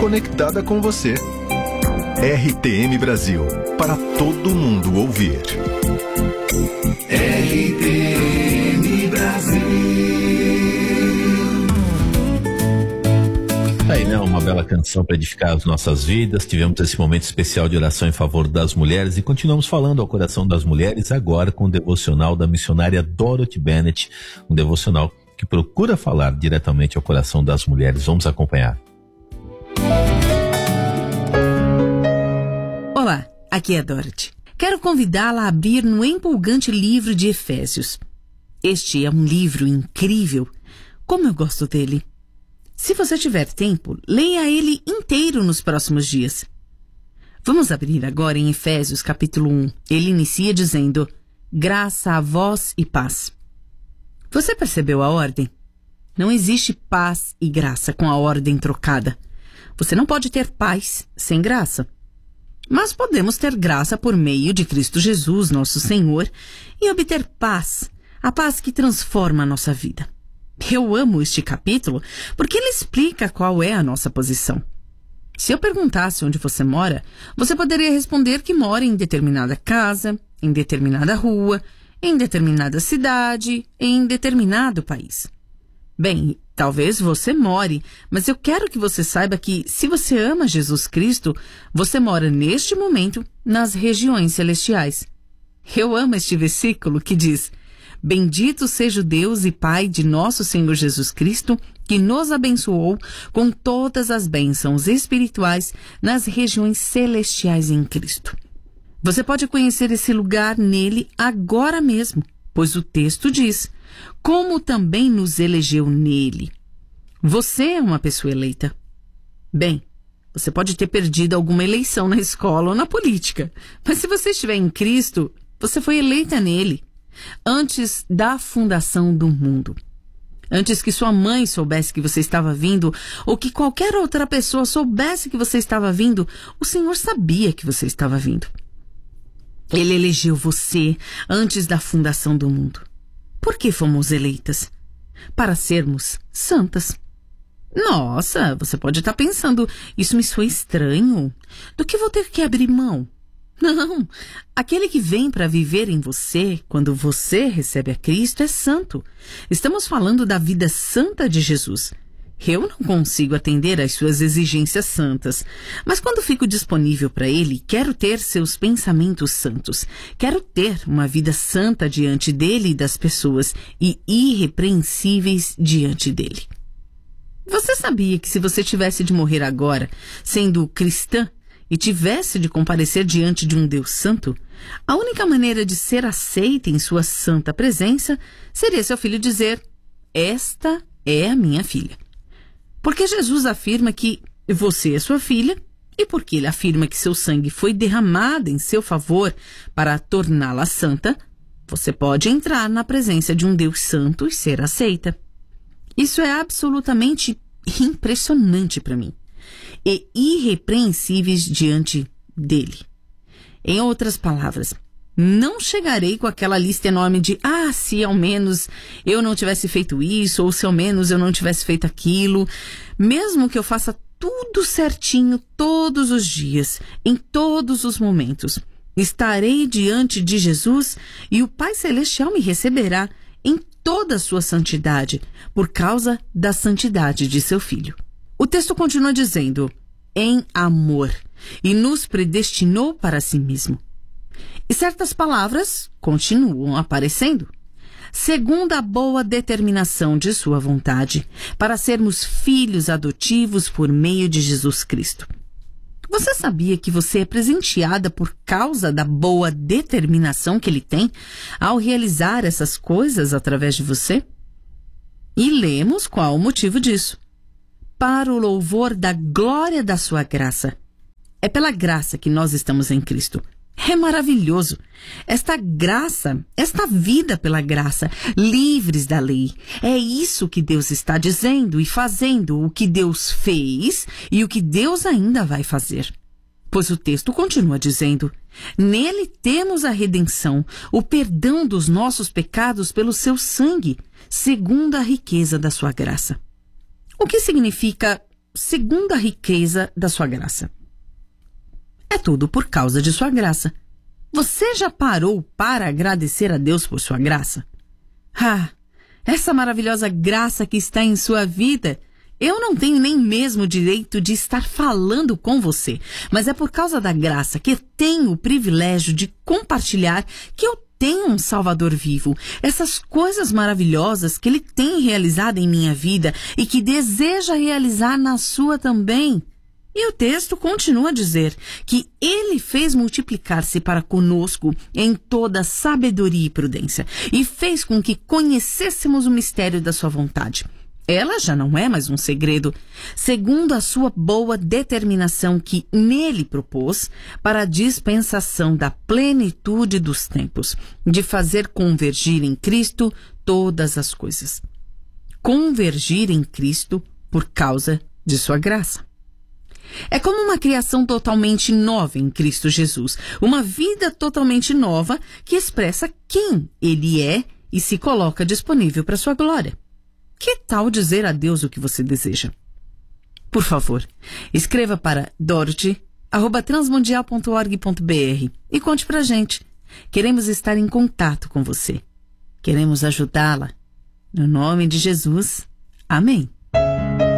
conectada com você. RTM Brasil, para todo mundo ouvir. RTM Brasil. Aí, né? Uma bela canção para edificar as nossas vidas. Tivemos esse momento especial de oração em favor das mulheres e continuamos falando ao coração das mulheres agora com o devocional da missionária Dorothy Bennett, um devocional que procura falar diretamente ao coração das mulheres. Vamos acompanhar. Olá, aqui é a Dorothy. Quero convidá-la a abrir no empolgante livro de Efésios. Este é um livro incrível. Como eu gosto dele. Se você tiver tempo, leia ele inteiro nos próximos dias. Vamos abrir agora em Efésios capítulo 1. Ele inicia dizendo: graça a vós e paz. Você percebeu a ordem? Não existe paz e graça com a ordem trocada. Você não pode ter paz sem graça. Mas podemos ter graça por meio de Cristo Jesus, nosso Senhor, e obter paz, a paz que transforma a nossa vida. Eu amo este capítulo porque ele explica qual é a nossa posição. Se eu perguntasse onde você mora, você poderia responder que mora em determinada casa, em determinada rua, em determinada cidade, em determinado país. Bem, talvez você more, mas eu quero que você saiba que, se você ama Jesus Cristo, você mora neste momento nas regiões celestiais. Eu amo este versículo que diz: bendito seja o Deus e Pai de nosso Senhor Jesus Cristo, que nos abençoou com todas as bênçãos espirituais nas regiões celestiais em Cristo. Você pode conhecer esse lugar nele agora mesmo, pois o texto diz: como também nos elegeu nele. Você é uma pessoa eleita. Bem, você pode ter perdido alguma eleição na escola ou na política, mas se você estiver em Cristo, você foi eleita nele. Antes da fundação do mundo. Antes que sua mãe soubesse que você estava vindo, ou que qualquer outra pessoa soubesse que você estava vindo, o Senhor sabia que você estava vindo. Ele elegeu você antes da fundação do mundo. Por que fomos eleitas? Para sermos santas. Nossa, você pode estar pensando, isso me soa estranho. Do que vou ter que abrir mão? Não, aquele que vem para viver em você, quando você recebe a Cristo, é santo. Estamos falando da vida santa de Jesus. Eu não consigo atender às suas exigências santas, mas quando fico disponível para Ele, quero ter seus pensamentos santos. Quero ter uma vida santa diante dEle e das pessoas, e irrepreensíveis diante dEle. Você sabia que se você tivesse de morrer agora, sendo cristã, e tivesse de comparecer diante de um Deus santo, a única maneira de ser aceita em sua santa presença seria seu filho dizer: esta é a minha filha. Porque Jesus afirma que você é sua filha, e porque ele afirma que seu sangue foi derramado em seu favor para torná-la santa, você pode entrar na presença de um Deus santo e ser aceita. Isso é absolutamente impressionante para mim. E irrepreensíveis diante dele. Em outras palavras, não chegarei com aquela lista enorme de se ao menos eu não tivesse feito isso, ou se ao menos eu não tivesse feito aquilo. Mesmo que eu faça tudo certinho todos os dias, em todos os momentos, estarei diante de Jesus e o Pai Celestial me receberá em toda a sua santidade, por causa da santidade de seu Filho. O texto continua dizendo: em amor, e nos predestinou para si mesmo. E certas palavras continuam aparecendo. Segundo a boa determinação de sua vontade, para sermos filhos adotivos por meio de Jesus Cristo. Você sabia que você é presenteada por causa da boa determinação que ele tem ao realizar essas coisas através de você? E lemos qual o motivo disso. Para o louvor da glória da sua graça. É pela graça que nós estamos em Cristo. É maravilhoso. Esta graça, esta vida pela graça, livres da lei. É isso que Deus está dizendo e fazendo, o que Deus fez e o que Deus ainda vai fazer. Pois o texto continua dizendo: nele temos a redenção, o perdão dos nossos pecados pelo seu sangue, segundo a riqueza da sua graça. O que significa segundo a riqueza da sua graça. É tudo por causa de sua graça. Você já parou para agradecer a Deus por sua graça? Essa maravilhosa graça que está em sua vida, eu não tenho nem mesmo o direito de estar falando com você, mas é por causa da graça que tenho o privilégio de compartilhar que eu tenho um Salvador vivo, essas coisas maravilhosas que Ele tem realizado em minha vida e que deseja realizar na sua também. E o texto continua a dizer que Ele fez multiplicar-se para conosco em toda sabedoria e prudência e fez com que conhecêssemos o mistério da sua vontade. Ela já não é mais um segredo, segundo a sua boa determinação que nele propôs para a dispensação da plenitude dos tempos, de fazer convergir em Cristo todas as coisas. Convergir em Cristo por causa de sua graça. É como uma criação totalmente nova em Cristo Jesus, uma vida totalmente nova que expressa quem Ele é e se coloca disponível para sua glória. Que tal dizer a Deus o que você deseja? Por favor, escreva para dorothy@transmundial.org.br e conte pra gente. Queremos estar em contato com você. Queremos ajudá-la. No nome de Jesus. Amém.